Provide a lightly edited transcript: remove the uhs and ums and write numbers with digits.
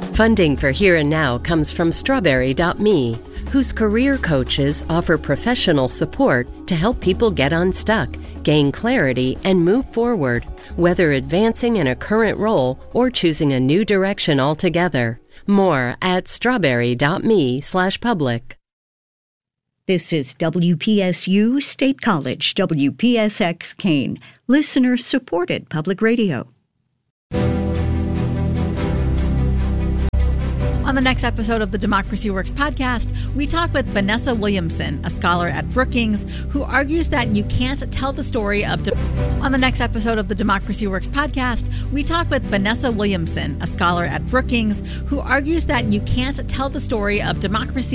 Funding for Here and Now comes from Strawberry.me, whose career coaches offer professional support to help people get unstuck, gain clarity, and move forward, whether advancing in a current role or choosing a new direction altogether. More at strawberry.me/public. This is WPSU State College, WPSX Kane, listener-supported public radio. On the next episode of the Democracy Works podcast, we talk with Vanessa Williamson, a scholar at Brookings, who argues that you can't tell the story of... On the next episode of the Democracy Works podcast, we talk with Vanessa Williamson, a scholar at Brookings, who argues that you can't tell the story of democracy